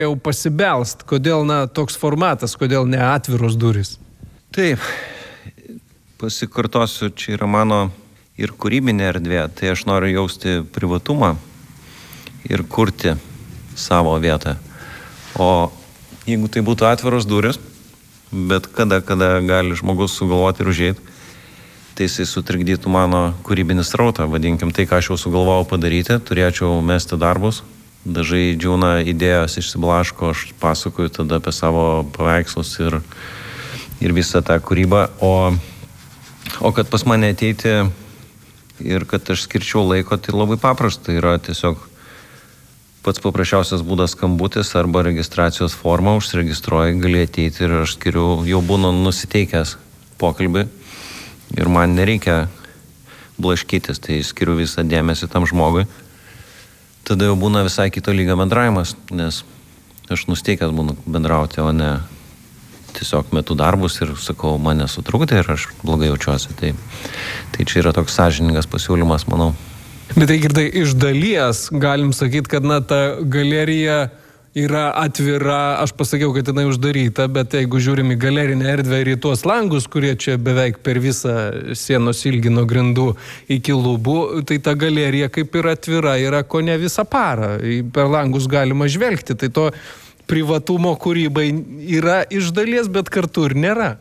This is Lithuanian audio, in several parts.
jau pasibelst, kodėl toks formatas, kodėl ne atviros durys? Taip, pasikartosiu, čia yra mano ir kūrybinė erdvė, tai aš noriu jausti privatumą ir kurti savo vietą. O jeigu tai būtų atviros durys, bet kada gali žmogus sugalvoti ir užėjti, tai jisai sutrikdytų mano kūrybinį srautą, vadinkim tai, ką aš jau sugalvojau padaryti, turėčiau mesti darbus, dažai džiūna idėjos, išsiblaško, aš pasakoju tada apie savo paveikslus ir visą tą kūrybą, o kad pas mane ateiti ir kad aš skirčiau laiko, tai labai paprasta, yra tiesiog pats paprasčiausias būdas skambutis arba registracijos forma, užsiregistruoji, gali ateiti ir aš skiriu, jau būnu nusiteikęs pokalbį ir man nereikia blaškytis, tai skiriu visą dėmesį tam žmogui. Tada jau būna visai kito lygio bendravimas, nes aš nusteikęs būnu bendrauti, o ne tiesiog metu darbus ir sakau, mane sutrukdė ir aš blogai jaučiuosi. Tai čia yra toks sąžiningas pasiūlymas, manau. Bet tai girdai, iš dalies galim sakyti, kad ta galerija yra atvira, aš pasakiau, kad jinai uždaryta, bet jeigu žiūrim į galerinę erdvę ir į tuos langus, kurie čia beveik per visą sienos ilgį nuo grindų iki lubų, tai ta galerija kaip ir atvira yra kone visą parą. Per langus galima žvelgti, tai to privatumo kūrybai yra iš dalies, bet kartu ir nėra.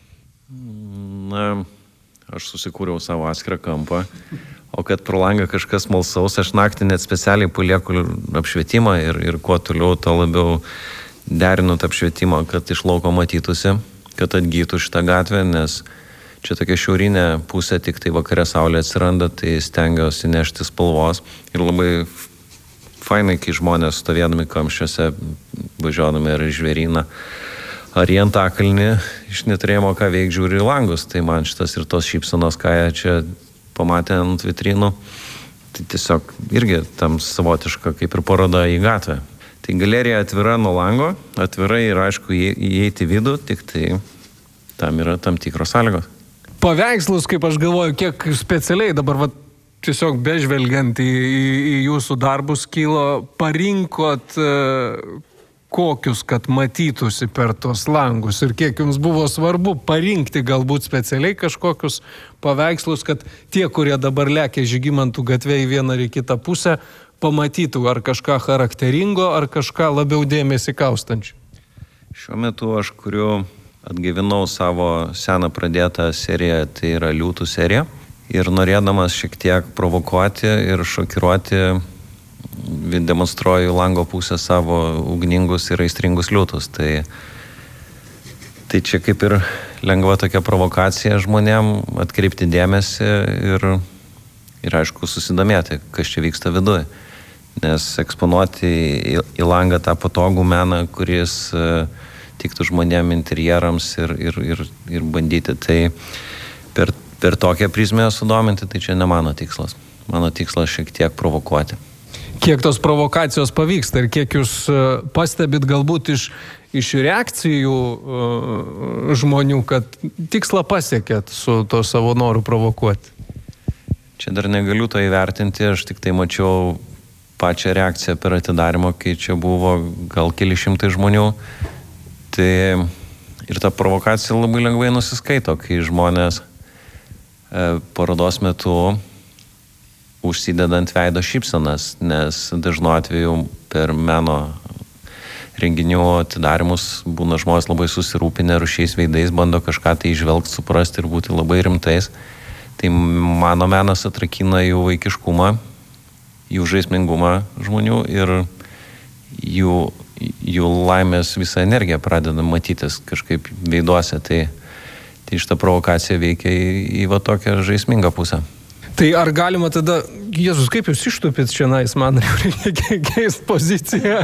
Aš susikūriau savo atskirą kampą. O kad pro langą kažkas smalsaus, aš naktį net specialiai palieku apšvietimą ir kuo toliau, to labiau derinu tą apšvietimą, kad iš lauko matytųsi, kad atgytų šitą gatvę, nes čia tokia šiaurinė pusė, tik tai vakare saulė atsiranda, tai stengiuosi nešti spalvos. Ir labai fainai, kai žmonės stovėdami kamščiuose, važiuodami ar į žvėryną, ar į Antakalnį, iš neturėjimo ką veikti žiūri į langus. Tai man šitas ir tos šypsenos, ką jie čia pamatė ant vitrinų, tai tiesiog irgi tam savotiška kaip ir paroda į gatvę. Tai galerija atvira nuo lango, atvira ir aišku įeiti į vidų, tik tai tam yra tam tikros sąlygos. Paveikslus, kaip aš galvoju, kiek specialiai dabar tiesiog bežvelgiant į jūsų darbus kilo, parinkot kokius, kad matytųsi per tos langus ir kiek jums buvo svarbu parinkti galbūt specialiai kažkokius paveikslus, kad tie, kurie dabar lekia Žygimantų gatvė į vieną ar į kitą pusę, pamatytų ar kažką charakteringo, ar kažką labiau dėmesį kaustančių. Šiuo metu aš kuriu, atgaivinau savo seną pradėtą seriją, tai yra Liūtų serija, ir norėdamas šiek tiek provokuoti ir šokiruoti, demonstruoju lango pusę savo ugningus ir aistringus liūtus. Tai čia kaip ir lengva tokia provokacija žmonėm atkreipti dėmesį ir aišku susidomėti, kas čia vyksta viduje. Nes eksponuoti į langą tą patogų meną, kuris tiktų žmonėm interjerams ir bandyti tai per tokią prizmę sudominti, tai čia ne mano tikslas. Mano tikslas šiek tiek provokuoti. Kiek tos provokacijos pavyksta ir kiek jūs pastebit galbūt iš reakcijų žmonių, kad tikslą pasiekėt su to savo noru provokuoti? Čia dar negaliu to įvertinti, aš tik tai mačiau pačią reakciją per atidarimą, kai čia buvo gal keli šimtai žmonių. Tai ir ta provokacija labai lengvai nusiskaito, kai žmonės parodos metu užsidedant veido šypsenas, nes dažnu atveju per meno renginių atidarimus būna žmonės labai susirūpinę rušiais veidais, bando kažką tai įžvelgti, suprasti ir būti labai rimtais. Tai mano menas atrakina jų vaikiškumą, jų žaismingumą žmonių ir jų laimės visą energiją pradeda matytis kažkaip veiduose. Tai šitą provokaciją veikia į va tokią žaismingą pusę. Tai ar galima tada, Jėzus, kaip jūs ištupit čia, man reikia keist poziciją?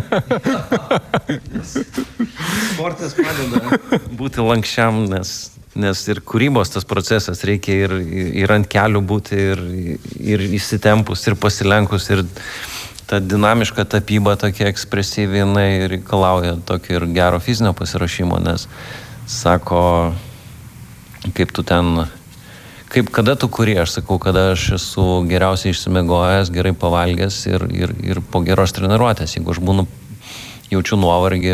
Sportas padeda būti lankščiam, nes ir kūrybos tas procesas reikia ir ant kelių būti, ir įsitempus, ir pasilenkus, ir ta dinamiška tapyba tokia ekspresyvi, jinai reikalauja tokio ir gero fizinio pasiruošimo, nes sako, kaip tu ten... Kada tu kuri, aš sakau, kada aš esu geriausiai išsimiegojęs, gerai pavalgęs ir po geros treniruotės. Jeigu aš būnu jaučiu nuovargį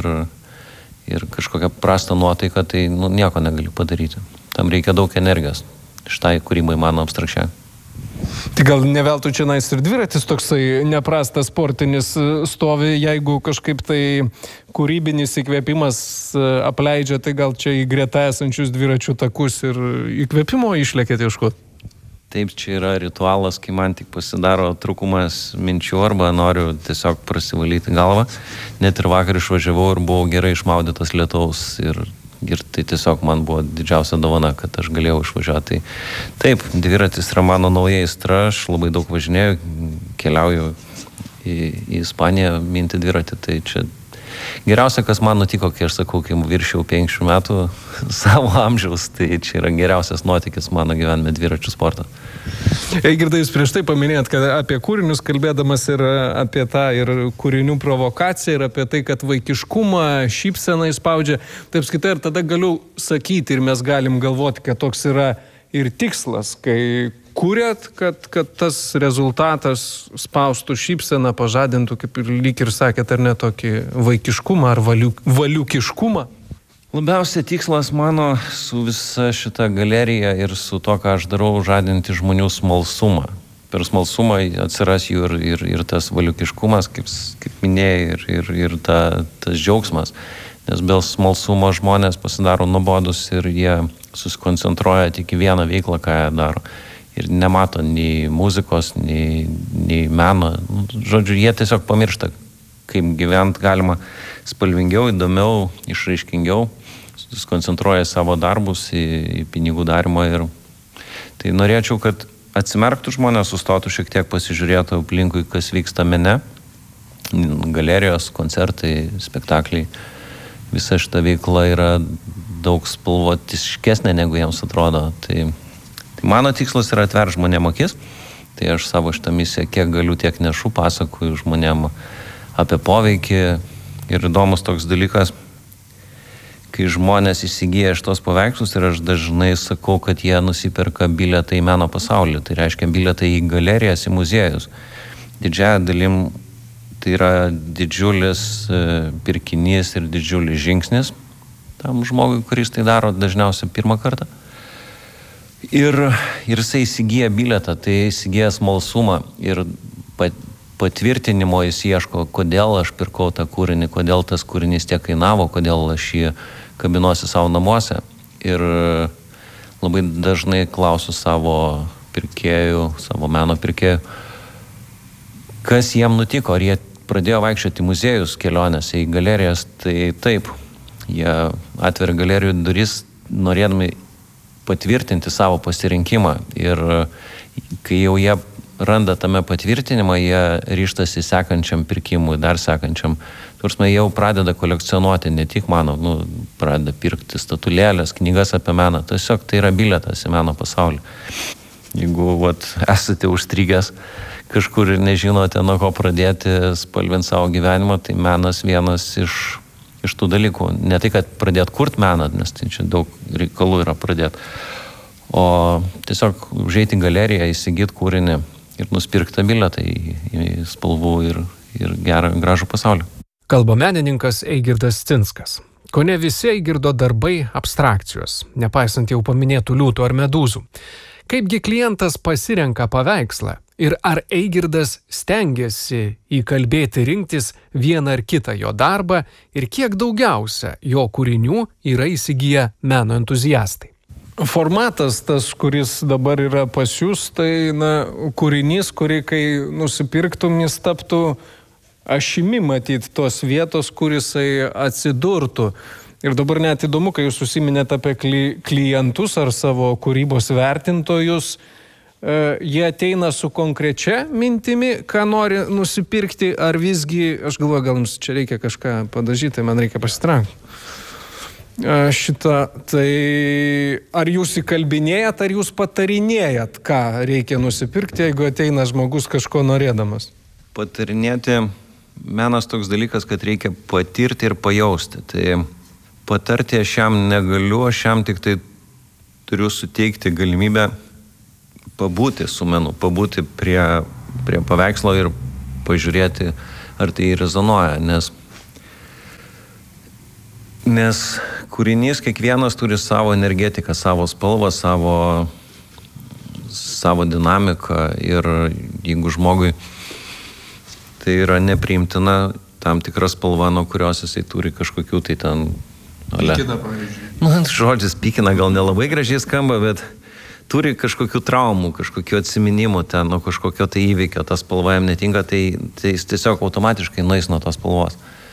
ir kažkokią prastą nuotaiką, tai nieko negali padaryti. Tam reikia daug energijos. Šitai kūrybai mano abstrakčiai. Tai gal neveltų čia nais ir dviratis toksai neprastas sportinis stovi, jeigu kažkaip tai kūrybinis įkvėpimas apleidžia, tai gal čia į greta esančius dviračių takus ir įkvėpimo išlėkėt ieškot? Taip, čia yra ritualas, kai man tik pasidaro trūkumas minčių arba noriu tiesiog prasivalyti galvą. Net ir vakar išvažiavau ir buvau gerai išmaudytas lietaus ir tai tiesiog man buvo didžiausia dovana, kad aš galėjau išvažiuoti. Taip, dviratis yra mano nauja aistra, aš labai daug važinėjau, keliauju į Ispaniją minti dviratį, tai čia geriausia, kas man nutiko, kai aš sakau, kai viršiau 50 metų savo amžiaus, tai čia yra geriausias nuotykis mano gyvenime dviračių sportą. Eigirdai, jūs prieš tai paminėjot, kad apie kūrinius kalbėdamas ir apie tą ir kūrinių provokaciją, ir apie tai, kad vaikiškumą, šypseną įspaudžia. Taip skaitai, ir tada galiu sakyti, ir mes galim galvoti, kad toks yra ir tikslas, kai kūrėt, kad tas rezultatas spaustų šypseną, pažadintų, kaip ir lyg ir sakėt, ar ne tokį vaikiškumą ar valiukiškumą? Labiausiai tikslas mano su visa šita galerija ir su to, ką aš darau, žadinti žmonių smalsumą. Per smalsumą atsiras jų ir tas valiukiškumas, kaip minėjai, ir tas džiaugsmas. Nes be smalsumo žmonės pasidaro nuobodus ir jie susikoncentruoja tik į vieną veiklą, ką jie daro. Ir nemato nei muzikos, nei meno. Žodžiu, jie tiesiog pamiršta, kaip gyvent galima spalvingiau, įdomiau, išraiškingiau, susikoncentruoja savo darbus į pinigų darimą. Ir tai norėčiau, kad atsimerktų žmonės, sustotų šiek tiek, pasižiūrėtų aplinkui, kas vyksta mene, galerijos, koncertai, spektakliai. Visa šita veikla yra daug spalvotiškesnė, negu jiems atrodo. Tai mano tikslas yra atverti žmonėm akis. Tai aš savo šitą misiją kiek galiu, tiek nešu, pasakoju žmonėm apie poveikį. Ir įdomus toks dalykas, kai žmonės įsigyja šitos paveikslus ir aš dažnai sakau, kad jie nusiperka bilietą į meno pasaulį. Tai reiškia bilietą į galerijas, į muziejus. Didžiąją dalim tai yra didžiulis pirkinys ir didžiulis žingsnis tam žmogui, kuris tai daro dažniausiai pirmą kartą. Ir jisai įsigyja bilietą, tai įsigyja smalsumą ir patvirtinimo jis ieško, kodėl aš pirkau tą kūrinį, kodėl tas kūrinys tiek kainavo, kodėl aš jį kabinuosi savo namuose. Ir labai dažnai klausiu savo pirkėjų, savo meno pirkėjų, kas jiem nutiko, ar jie pradėjo vaikščioti į muziejus, kelionėse, į galerijas. Tai taip, jie atveria galerijų duris, norėdami patvirtinti savo pasirinkimą. Ir kai jau jie randa tame patvirtinimą, jie ryžtasi sekančiam pirkimui, dar sekančiam. Tursme, jau pradeda kolekcionuoti, ne tik mano, pradeda pirkti statulėlės, knygas apie meną. Tiesiog tai yra bilietas į meno pasaulį. Jeigu esate užstrigęs kažkur ir nežinote, nuo ko pradėti spalvinti savo gyvenimą, tai menas vienas iš tų dalykų. Ne tai, kad pradėt kurt meną, nes tai čia daug reikalų yra pradėti, o tiesiog užeiti į galeriją, įsigyti kūrinį ir nusipirkti bilietą į spalvų ir gražų pasaulį. Kalba menininkas Eigirdas Cinskas. Kone visi Eigirdo darbai abstrakcijos, nepaisant jau paminėtų liūtų ar medūzų. Kaipgi klientas pasirenka paveikslą ir ar Eigirdas stengiasi įkalbėti rinktis vieną ar kitą jo darbą ir kiek daugiausia jo kūrinių yra įsigiję meno entuziastai? Formatas tas, kuris dabar yra pas jūs, tai kūrinys, kurį kai nusipirktum, jis taptų ašimi matyti tos vietos, kur jisai atsidurtų. Ir dabar net įdomu, kai jūs užsiminėte apie klientus ar savo kūrybos vertintojus, jie ateina su konkrečia mintimi, ką nori nusipirkti, ar visgi, aš galvoju, gal jums čia reikia kažką padažyti, man reikia pasitraukti. Tai ar jūs įkalbinėjat, ar jūs patarinėjat, ką reikia nusipirkti, jeigu ateina žmogus kažko norėdamas? Patarinėti, menas toks dalykas, kad reikia patirti ir pajausti. Tai patarti aš jam negaliu, aš jam tik tai turiu suteikti galimybę pabūti su menu, pabūti prie paveikslo ir pažiūrėti, ar tai rezonuoja, nes Nes kūrinys kiekvienas turi savo energetiką, savo spalvą, savo dinamiką ir jeigu žmogui tai yra nepriimtina tam tikra spalva, nuo kurios jisai turi kažkokių tai ten... Pykina, pavyzdžiui. Žodžiais pykina gal nelabai gražiai skamba, bet turi kažkokių traumų, kažkokių atsiminimų ten, nuo kažkokio tai įvykio, ta spalva jam netinka, tai jis tiesiog automatiškai nueis nuo tos spalvos.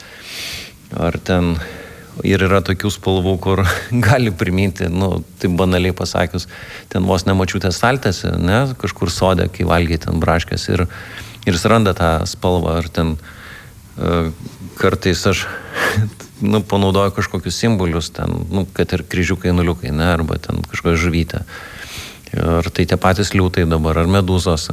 Ar ten... Ir yra tokių spalvų, kur gali priminti, tai banaliai pasakius, ten vos nemačiutės saltėse, ne, kažkur sode, kai valgiai ten braškės ir jis randa tą spalvą, ar ten kartais aš panaudoju kažkokius simbolius, ten, kad ir kryžiukai, nuliukai, ne, arba ten kažkokia žuvytė. Ar tai tie patys liūtai dabar, ar medūzos,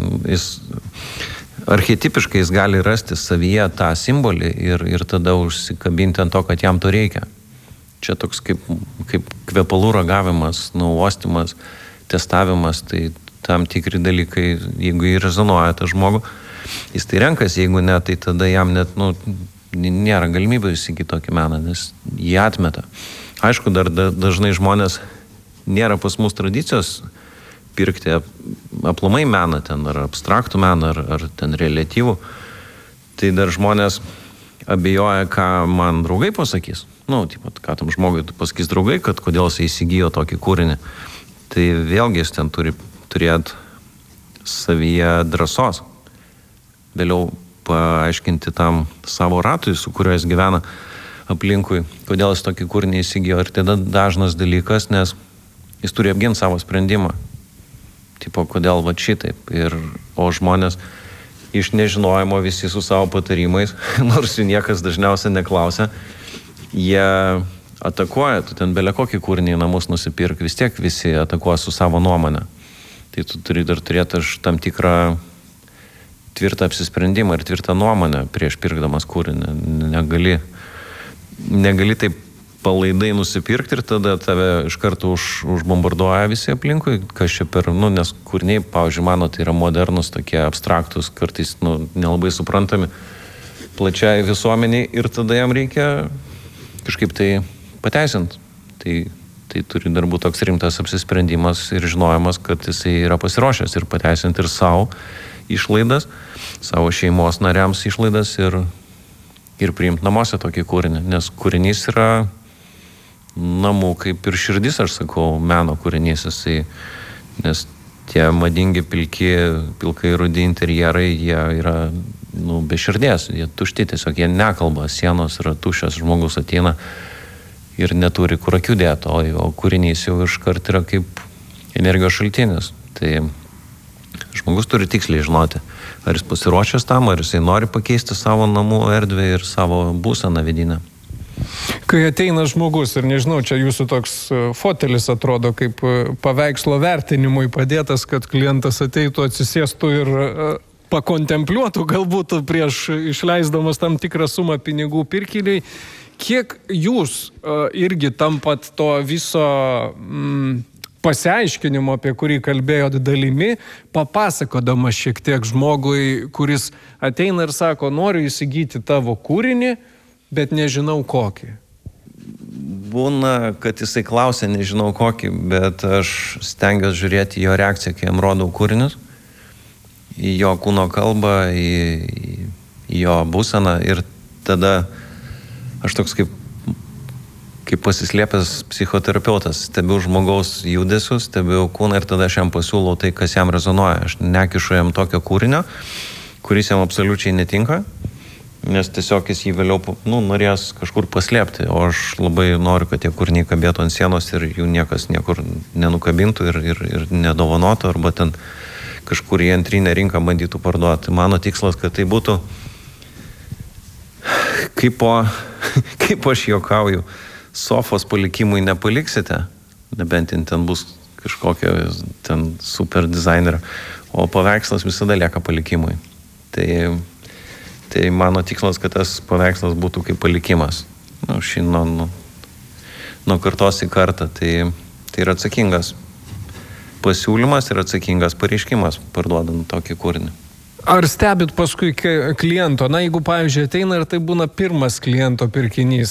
archetipiškai jis gali rasti savyje tą simbolį ir tada užsikabinti ant to, kad jam to reikia. Čia toks kaip kvepalų ragavimas, uostymas, testavimas, tai tam tikri dalykai, jeigu jį rezonuoja tą žmogų, jis tai renkasi, jeigu ne, tai tada jam net nėra galimybė įsigyti tokį meną, nes jį atmeta. Aišku, dar dažnai žmonės nėra pas mus tradicijos pirkti aplamai meną ten, ar abstraktų meną, ar ten reliatyvų, tai dar žmonės abejoja, ką man draugai pasakys. Ką tam žmogui pasakys draugai, kad kodėl jis įsigijo tokį kūrinį. Tai vėlgi jis ten turi turėti savyje drąsos. Vėliau paaiškinti tam savo ratui, su kuriuo jis gyvena aplinkui, kodėl jis tokį kūrinį įsigijo. Ir tada dažnas dalykas, nes jis turi apginti savo sprendimą. Kodėl va šitaip. O žmonės iš nežinojimo visi su savo patarimais, nors jų niekas dažniausiai neklausia, jie atakuoja, tu ten belė kokį kūrinį į namus nusipirk, vis tiek visi atakuoja su savo nuomonę. Tai tu turi dar turėti tam tikrą tvirtą apsisprendimą ir tvirtą nuomonę prieš pirkdamas kūrinį. Negali taip palaidai nusipirkti ir tada tave iš karto užbombarduoja visi aplinkui, kas čia nes kūriniai, pavyzdžiui, mano, tai yra modernus, tokie abstraktus, kartais, nelabai suprantami plačiai visuomeniai ir tada jam reikia kažkaip tai pateisinti. Tai turi dar būti toks rimtas apsisprendimas ir žinojimas, kad jisai yra pasiruošęs ir pateisinti ir savo išlaidas, savo šeimos nariams išlaidas ir priimti namuose tokį kūrinį, nes kūrinys yra namų kaip ir širdis, aš sakau, meno kūrinys, nes tie madingi pilkai rudi interjerai, jie yra be širdies, jie tušti, tiesiog jie nekalba, sienos yra tuščios, žmogus ateina ir neturi kur akių dėti, o kūrinys jau iškart yra kaip energijos šaltinis. Tai žmogus turi tiksliai žinoti, ar jis pasiruošęs tam, ar jisai nori pakeisti savo namų erdvę ir savo būseną vidinę. Kai ateina žmogus, ir nežinau, čia jūsų toks fotelis atrodo kaip paveikslo vertinimui padėtas, kad klientas ateitų, atsisėstų ir pakontempliuotų galbūt prieš išleisdamas tam tikrą sumą pinigų pirkiniui. Kiek jūs irgi tampat to viso pasiaiškinimo, apie kurį kalbėjot dalimi, papasakodamas šiek tiek žmogui, kuris ateina ir sako, noriu įsigyti tavo kūrinį, bet nežinau kokį. Būna, kad jisai klausia, nežinau kokį, bet aš stengiuosi žiūrėti jo reakciją, kai jam rodau kūrinius, į jo kūno kalbą, į jo būseną ir tada aš toks kaip pasislėpęs psichoterapeutas, stebiu žmogaus judesius, stebiu kūną ir tada aš jam pasiūlau tai, kas jam rezonuoja. Aš nekišu jam tokio kūrinio, kuris jam absoliučiai netinka, nes tiesiog jis jį vėliau norės kažkur paslėpti, o aš labai noriu, kad tie kūriniai kabėtų ant sienos ir jų niekas niekur nenukabintų ir nedovanotų, arba ten kažkur į antrinę rinką bandytų parduoti. Mano tikslas, kad tai būtų kaip aš juokauju, sofos palikimui nepaliksite, nebent ten bus kažkokia ten super dizainerio, o paveikslas visada lieka palikimui. Tai mano tikslas, kad tas paveikslas būtų kaip palikimas. Nuo kartos į kartą. Tai yra atsakingas pasiūlymas ir atsakingas pareiškimas parduodant tokį kūrinį. Ar stebit paskui kliento? Jeigu, pavyzdžiui, ateina ir tai būna pirmas kliento pirkinys,